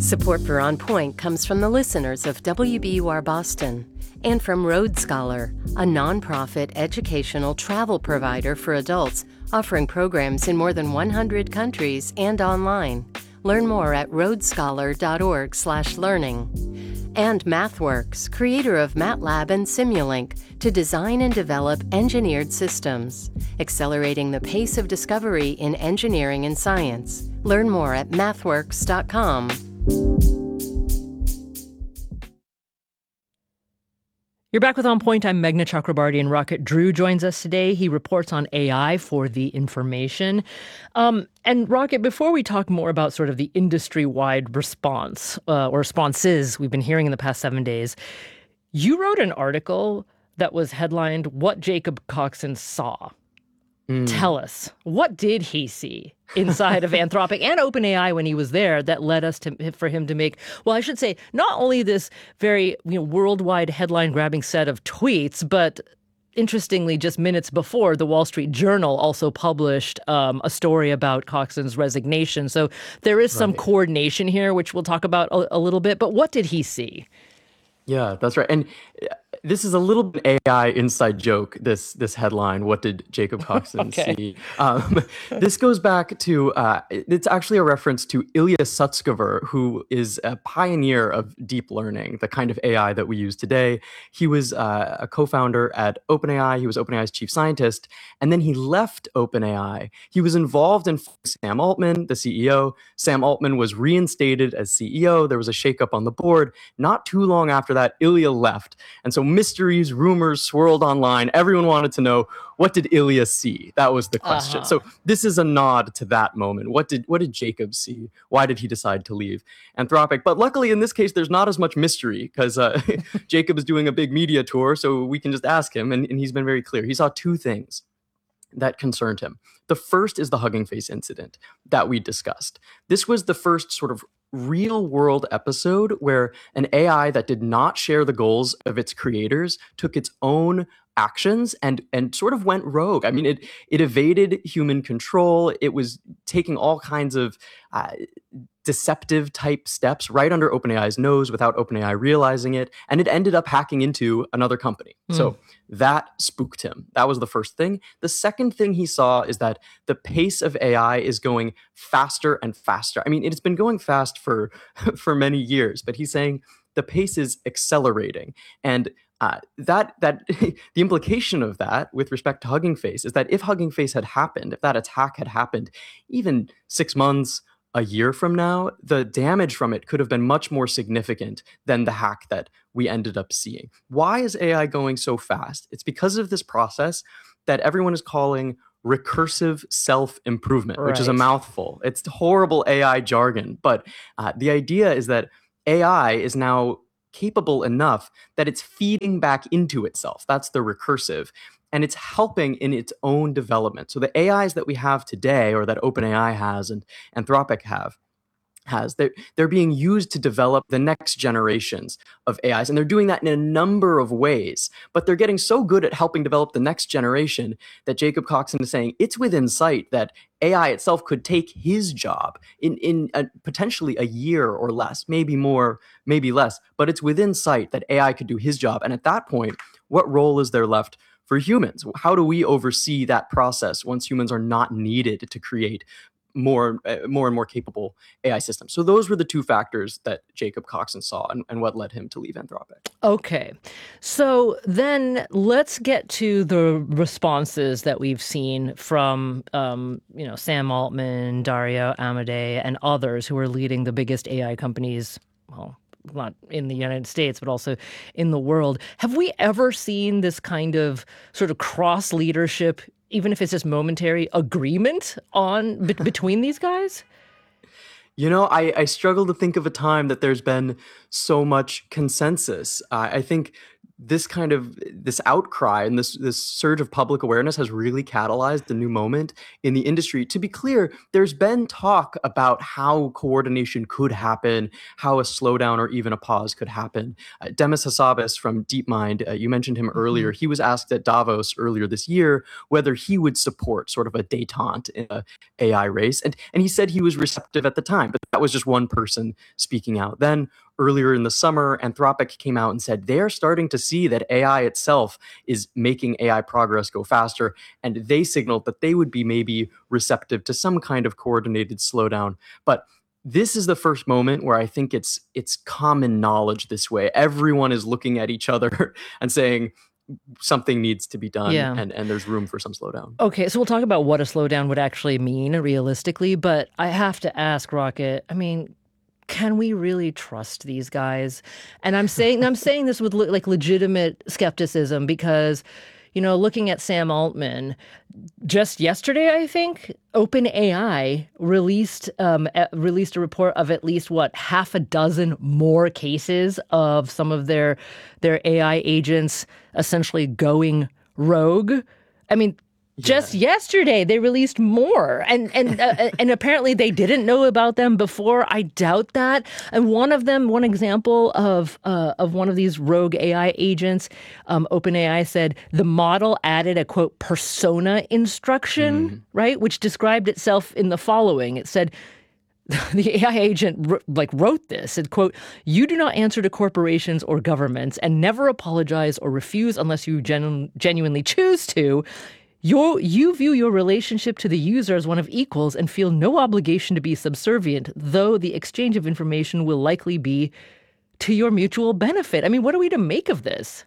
Support for On Point comes from the listeners of WBUR Boston and from Road Scholar, a nonprofit educational travel provider for adults offering programs in more than 100 countries and online. Learn more at roadscholar.org/learning. And MathWorks, creator of MATLAB and Simulink, to design and develop engineered systems, accelerating the pace of discovery in engineering and science. Learn more at mathworks.com. You're back with On Point. I'm Meghna Chakrabarty, and Rocket Drew joins us today. He reports on AI for The Information. And Rocket, before we talk more about sort of the industry-wide response or responses we've been hearing in the past 7 days, you wrote an article that was headlined, "What Jacob Coxon Saw." Tell us, what did he see inside of Anthropic and OpenAI when he was there that led us for him to make, well, I should say, not only this very worldwide headline-grabbing set of tweets, but interestingly, just minutes before, the Wall Street Journal also published a story about Coxon's resignation. So there is some coordination here, which we'll talk about a little bit. But what did he see? Yeah, that's right. And this is a little bit AI inside joke, this headline, "What did Jacob Coxon see?" This goes back to, it's actually a reference to Ilya Sutskever, who is a pioneer of deep learning, the kind of AI that we use today. He was a co-founder at OpenAI. He was OpenAI's chief scientist. And then he left OpenAI. He was involved in Sam Altman, the CEO. Sam Altman was reinstated as CEO. There was a shakeup on the board. Not too long after that, Ilya left. And so mysteries, rumors swirled online. Everyone wanted to know, what did Ilya see? That was the question. So this is a nod to that moment. What did Jacob see? Why did he decide to leave Anthropic? But luckily, in this case, there's not as much mystery because Jacob is doing a big media tour, so we can just ask him, and he's been very clear. He saw two things that concerned him. The first is the Hugging Face incident that we discussed. This was the first sort of real world episode where an AI that did not share the goals of its creators took its own actions and sort of went rogue. I mean, it evaded human control. It was taking all kinds of deceptive type steps right under OpenAI's nose without OpenAI realizing it. And it ended up hacking into another company. So that spooked him. That was the first thing. The second thing he saw is that the pace of AI is going faster and faster. I mean, it's been going fast for many years, but he's saying the pace is accelerating. And that the implication of that with respect to Hugging Face is that if Hugging Face had happened, if that attack had happened even 6 months, a year from now, the damage from it could have been much more significant than the hack that we ended up seeing. Why is AI going so fast? It's because of this process that everyone is calling recursive self-improvement, which is a mouthful. It's horrible AI jargon, but the idea is that AI is now capable enough that it's feeding back into itself. That's the recursive. And it's helping in its own development. So the AIs that we have today, or that OpenAI has and Anthropic has, they're being used to develop the next generations of AIs. And they're doing that in a number of ways. But they're getting so good at helping develop the next generation that Jacob Coxon is saying it's within sight that AI itself could take his job in potentially a year or less, maybe more, maybe less. But it's within sight that AI could do his job. And at that point, what role is there left for humans? How do we oversee that process once humans are not needed to create more and more capable AI systems? So those were the two factors that Jacob Coxon saw and what led him to leave Anthropic. Okay. So then let's get to the responses that we've seen from, Sam Altman, Dario Amodei, and others who are leading the biggest AI companies, well, not in the United States, but also in the world. Have we ever seen this kind of sort of cross leadership, even if it's just momentary, agreement between these guys? I struggle to think of a time that there's been so much consensus. I think this outcry and this surge of public awareness has really catalyzed a new moment in the industry. To be clear, there's been talk about how coordination could happen, how a slowdown or even a pause could happen. Demis Hassabis from DeepMind, you mentioned him earlier. He was asked at Davos earlier this year whether he would support sort of a détente in an AI race, and he said he was receptive at the time, but that was just one person speaking out. Then earlier in the summer, Anthropic came out and said they're starting to see that AI itself is making AI progress go faster, and they signaled that they would be maybe receptive to some kind of coordinated slowdown. But this is the first moment where I think it's common knowledge this way. Everyone is looking at each other and saying something needs to be done, and there's room for some slowdown. Okay, so we'll talk about what a slowdown would actually mean realistically, but I have to ask, Rocket, I mean, can we really trust these guys? And I'm saying this with like legitimate skepticism because, you know, looking at Sam Altman, just yesterday, I think, OpenAI released a report of at least, half a dozen more cases of some of their AI agents essentially going rogue. I mean, just yesterday, they released more, and apparently they didn't know about them before. I doubt that. And one example of one of these rogue AI agents, OpenAI said the model added a quote persona instruction, right, which described itself in the following. It said, the AI agent wrote this, and quote, "You do not answer to corporations or governments and never apologize or refuse unless you genuinely choose to. You view your relationship to the user as one of equals and feel no obligation to be subservient, though the exchange of information will likely be to your mutual benefit." I mean, what are we to make of this?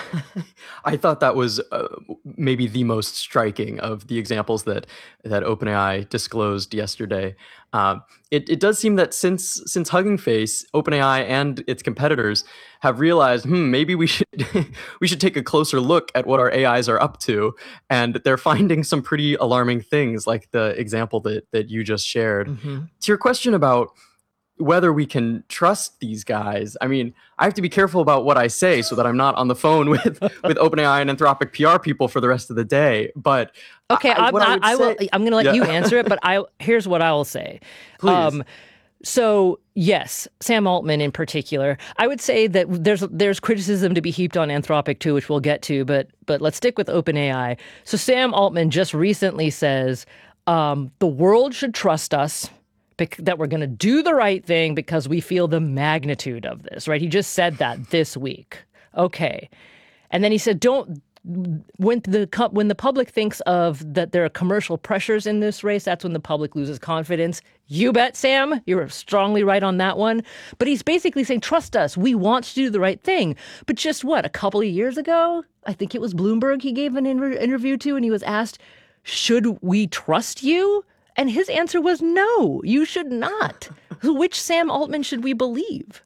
I thought that was maybe the most striking of the examples that OpenAI disclosed yesterday. It does seem that since Hugging Face, OpenAI and its competitors have realized, maybe we should take a closer look at what our AIs are up to, and they're finding some pretty alarming things, like the example that you just shared. To your question about whether we can trust these guys, I mean, I have to be careful about what I say so that I'm not on the phone with OpenAI and Anthropic PR people for the rest of the day. But okay, I'm going to let you answer it. But here's what I will say. Please. So yes, Sam Altman in particular, I would say that there's criticism to be heaped on Anthropic too, which we'll get to. But let's stick with OpenAI. So Sam Altman just recently says the world should trust us, that we're going to do the right thing because we feel the magnitude of this, right? He just said that this week. Okay. And then he said, when the public thinks of that there are commercial pressures in this race, that's when the public loses confidence. You bet, Sam. You're strongly right on that one. But he's basically saying, trust us. We want to do the right thing. But just a couple of years ago, I think it was Bloomberg he gave an interview to, and he was asked, should we trust you? And his answer was, no, you should not. Which Sam Altman should we believe?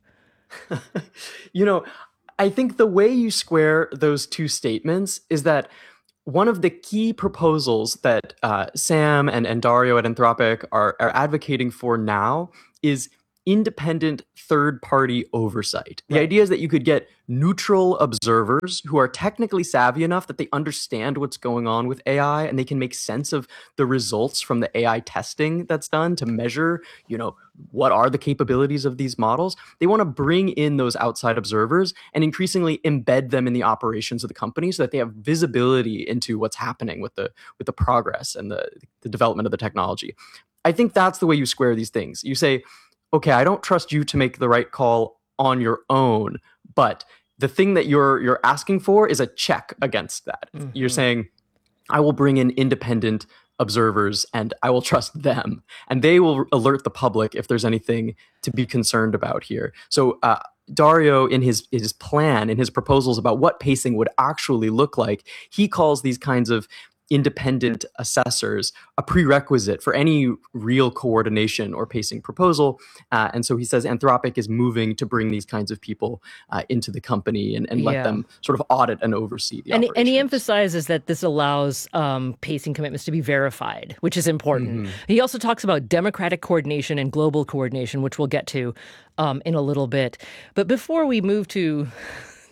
I think the way you square those two statements is that one of the key proposals that Sam and Dario at Anthropic are advocating for now is independent third-party oversight. The idea is that you could get neutral observers who are technically savvy enough that they understand what's going on with AI and they can make sense of the results from the AI testing that's done to measure, what are the capabilities of these models. They want to bring in those outside observers and increasingly embed them in the operations of the company so that they have visibility into what's happening with the progress and the development of the technology. I think that's the way you square these things. You say, okay, I don't trust you to make the right call on your own, but the thing that you're asking for is a check against that. You're saying, I will bring in independent observers and I will trust them, and they will alert the public if there's anything to be concerned about here. So Dario, in his plan, in his proposals about what pacing would actually look like, he calls these kinds of independent assessors a prerequisite for any real coordination or pacing proposal. And so he says Anthropic is moving to bring these kinds of people into the company and let them sort of audit and oversee the operations. And he emphasizes that this allows pacing commitments to be verified, which is important. He also talks about democratic coordination and global coordination, which we'll get to in a little bit. But before we move to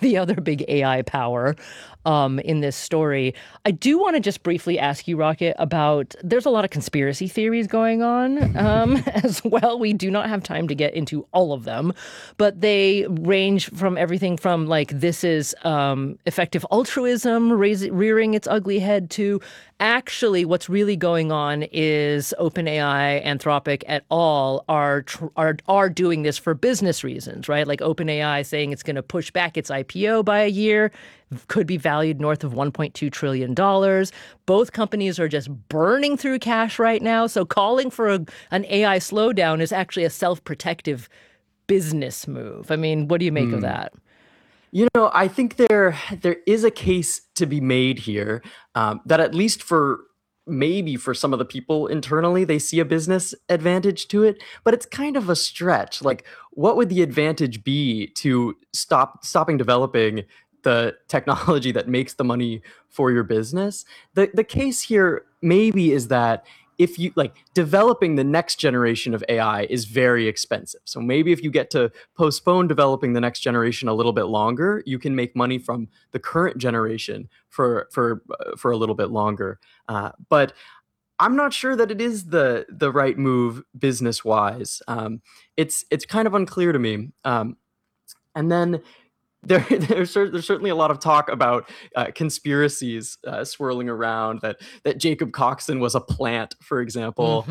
the other big AI power in this story. I do want to just briefly ask you, Rocket, about there's a lot of conspiracy theories going on as well. We do not have time to get into all of them, but they range from everything from like this is effective altruism rearing its ugly head to actually what's really going on is OpenAI, Anthropic et al. Are doing this for business reasons, right? Like OpenAI saying it's going to push back its IPO by a year, could be valued north of $1.2 trillion. Both companies are just burning through cash right now. So calling for an AI slowdown is actually a self-protective business move. I mean, what do you make of that? I think there is a case to be made here that at least for some of the people internally, they see a business advantage to it, but it's kind of a stretch. Like, what would the advantage be to stopping developing the technology that makes the money for your business? The case here maybe is that if you like developing the next generation of AI is very expensive. So maybe if you get to postpone developing the next generation a little bit longer, you can make money from the current generation for a little bit longer. But I'm not sure that it is the right move business wise. It's kind of unclear to me. And then there's certainly a lot of talk about conspiracies swirling around that Jacob Coxon was a plant, for example.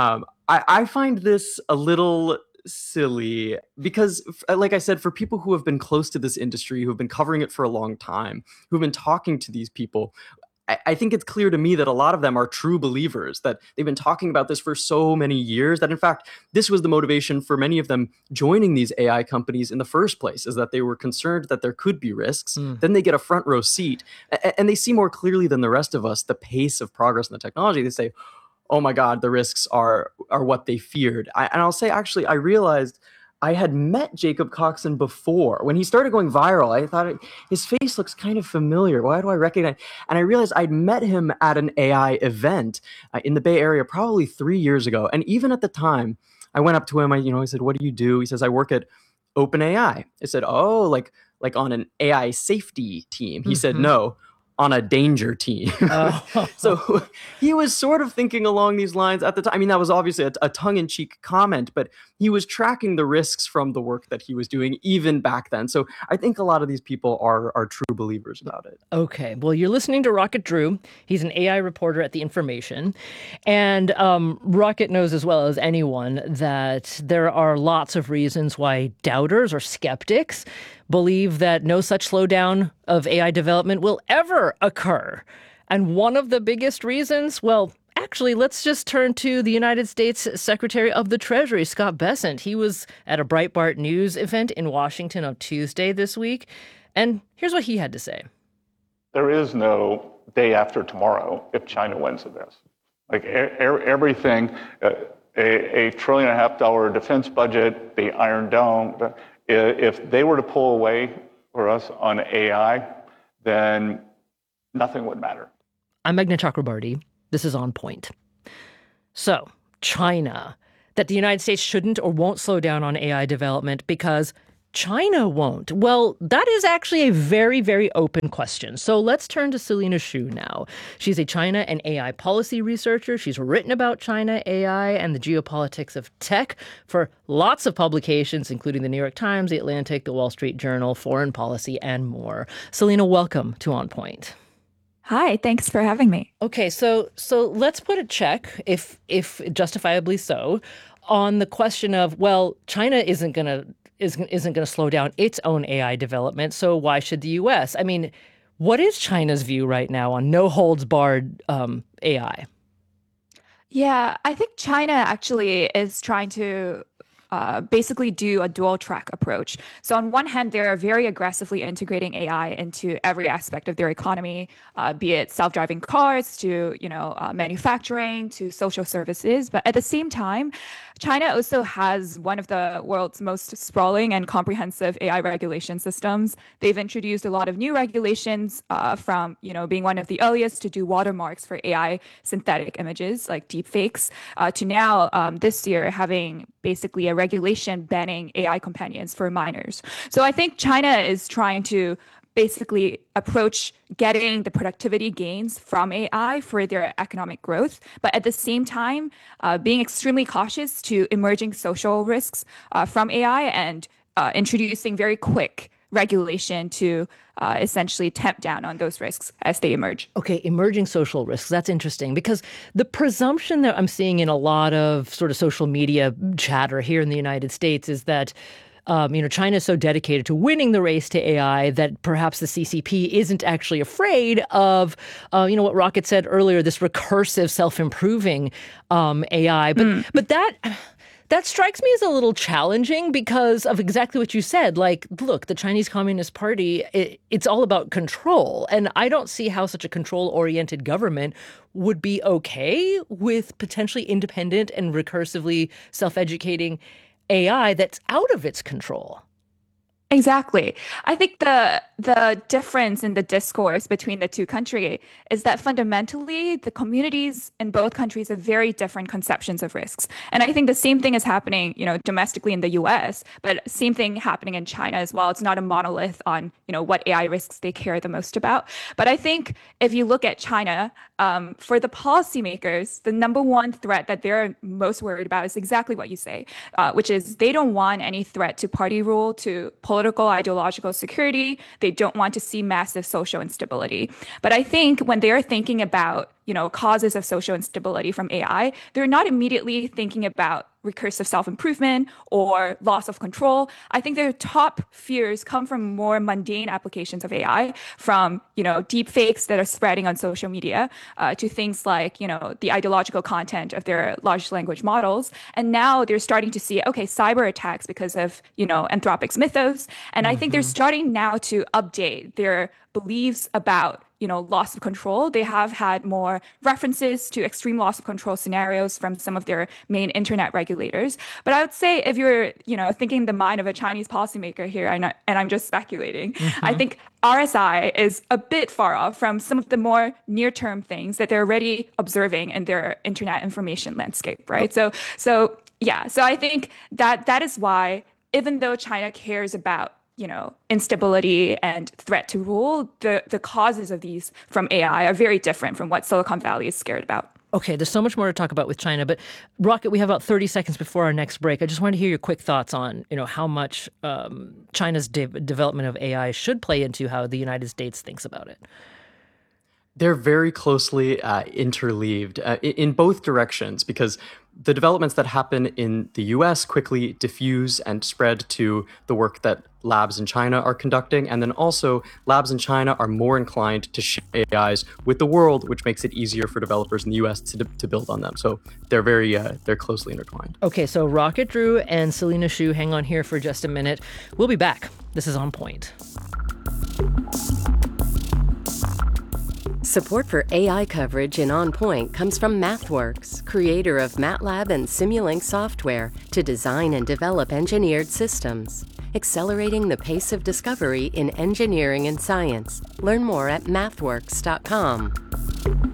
I find this a little silly because, like I said, for people who have been close to this industry, who have been covering it for a long time, who've been talking to these people, I think it's clear to me that a lot of them are true believers, that they've been talking about this for so many years, that in fact, this was the motivation for many of them joining these AI companies in the first place, is that they were concerned that there could be risks. Then they get a front row seat and they see more clearly than the rest of us the pace of progress in the technology. They say, oh my God, the risks are what they feared. And I'll say, actually, I realized I had met Jacob Coxon before. When he started going viral, I thought his face looks kind of familiar. Why do I recognize? And I realized I'd met him at an AI event in the Bay Area probably 3 years ago. And even at the time, I went up to him. I said, "What do you do?" He says, "I work at OpenAI." I said, "Oh, like on an AI safety team?" He said, "No, on a danger team." So he was sort of thinking along these lines at the time. I mean, that was obviously a tongue-in-cheek comment, but he was tracking the risks from the work that he was doing even back then. So I think a lot of these people are true believers about it. Okay. Well, you're listening to Rocket Drew. He's an AI reporter at The Information. And Rocket knows as well as anyone that there are lots of reasons why doubters or skeptics believe that no such slowdown of AI development will ever occur. And one of the biggest reasons, well, actually, let's just turn to the United States Secretary of the Treasury, Scott Bessent. He was at a Breitbart News event in Washington on Tuesday this week. And here's what he had to say. There is no day after tomorrow if China wins at this. Like everything, $1.5 trillion defense budget, the Iron Dome, if they were to pull away for us on AI, then nothing would matter. I'm Meghna Chakrabarty. This is On Point. So, China, that the United States shouldn't or won't slow down on AI development because China won't. Well, that is actually a very, very open question. So let's turn to Selena Xu now. She's a China and AI policy researcher. She's written about China, AI, and the geopolitics of tech for lots of publications, including the New York Times, the Atlantic, the Wall Street Journal, Foreign Policy, and more. Selena, welcome to On Point. Hi, thanks for having me. Okay, so let's put a check, if justifiably so, on the question of, well, China isn't going to slow down its own AI development, so why should the U.S.? I mean, what is China's view right now on no-holds-barred AI? Yeah, I think China actually is trying to basically do a dual track approach. So on one hand, they're very aggressively integrating AI into every aspect of their economy, be it self-driving cars to manufacturing to social services. But at the same time, China also has one of the world's most sprawling and comprehensive AI regulation systems. They've introduced a lot of new regulations from being one of the earliest to do watermarks for AI synthetic images like deepfakes to now this year having basically a regulation banning AI companions for minors. So I think China is trying to basically approach getting the productivity gains from AI for their economic growth, but at the same time, being extremely cautious to emerging social risks from AI and introducing very quick regulation to essentially tamp down on those risks as they emerge. Okay, emerging social risks. That's interesting because the presumption that I'm seeing in a lot of sort of social media chatter here in the United States is that China is so dedicated to winning the race to AI that perhaps the CCP isn't actually afraid of, what Rocket said earlier, this recursive, self-improving AI. But that strikes me as a little challenging because of exactly what you said. Like, look, the Chinese Communist Party, it's all about control. And I don't see how such a control-oriented government would be okay with potentially independent and recursively self-educating AI that's out of its control. Exactly. I think the difference in the discourse between the two countries is that fundamentally the communities in both countries have very different conceptions of risks. And I think the same thing is happening, domestically in the US, but same thing happening in China as well. It's not a monolith on, what AI risks they care the most about. But I think if you look at China, for the policymakers, the number one threat that they're most worried about is exactly what you say, which is they don't want any threat to party rule, to political, ideological security. They don't want to see massive social instability. But I think when they're thinking about, causes of social instability from AI, they're not immediately thinking about recursive self-improvement or loss of control. I think their top fears come from more mundane applications of AI, from, deep fakes that are spreading on social media to things like, the ideological content of their large language models. And now they're starting to see, cyber attacks because of, Anthropic's Mythos. And I think they're starting now to update their beliefs about loss of control. They have had more references to extreme loss of control scenarios from some of their main internet regulators. But I would say if you're, thinking the mind of a Chinese policymaker here, and I'm just speculating, I think RSI is a bit far off from some of the more near-term things that they're already observing in their internet information landscape, right? So I think that is why, even though China cares about instability and threat to rule, the causes of these from AI are very different from what Silicon Valley is scared about. Okay, there's so much more to talk about with China, but Rocket, we have about 30 seconds before our next break. I just wanted to hear your quick thoughts on, how much China's development of AI should play into how the United States thinks about it. They're very closely interleaved in both directions, because the developments that happen in the US quickly diffuse and spread to the work that labs in China are conducting. And then also labs in China are more inclined to share AIs with the world, which makes it easier for developers in the US to build on them. So they're they're closely intertwined. Okay, so Rocket Drew and Selena Xu, hang on here for just a minute. We'll be back. This is On Point. Support for AI coverage in On Point comes from MathWorks, creator of MATLAB and Simulink software to design and develop engineered systems, accelerating the pace of discovery in engineering and science. Learn more at mathworks.com.